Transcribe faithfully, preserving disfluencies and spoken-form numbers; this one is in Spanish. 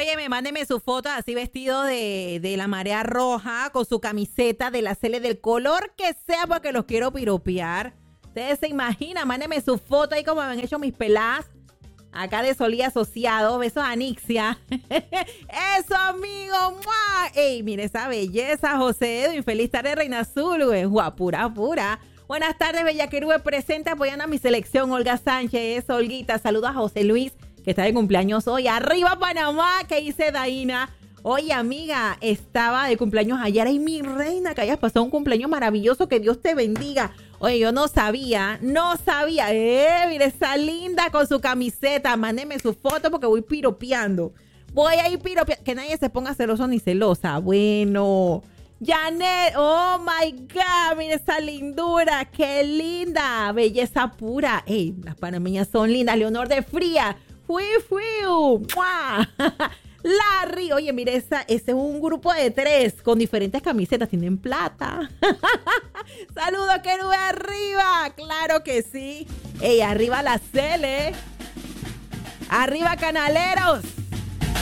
Óyeme, mándeme su foto así vestido de, de la marea roja, con su camiseta de la Cele del color que sea, porque los quiero piropear. Ustedes se imaginan, mándeme su foto ahí como me han hecho mis peladas. Acá de Solía Asociado, besos a Anixia. Eso, amigo. ¡Mua! Ey, mire esa belleza, José Edwin. Feliz tarde, Reina Azul, güey. Guapura, pura. Buenas tardes, Bella Querube, presente apoyando a mi selección. Olga Sánchez, Olguita. Saludos a José Luis, que está de cumpleaños hoy. Arriba Panamá, que dice Daina. Oye, amiga, estaba de cumpleaños ayer. Ay, mi reina, que hayas pasado un cumpleaños maravilloso. Que Dios te bendiga. Oye, yo no sabía, no sabía. Eh, mire, esa linda con su camiseta. Mándeme su foto porque voy piropeando. Voy a ir piropeando. Que nadie se ponga celoso ni celosa. Bueno. Janet, oh my God, mire esa lindura. Qué linda. Belleza pura. Ey, las panameñas son lindas. Leonor de Fría. Fui, fui. ¡Mua! Larry, oye, mire, esa, ese es un grupo de tres con diferentes camisetas, tienen plata. Saludos, Querube, arriba, claro que sí. Ey, arriba la Cele. Arriba, Canaleros.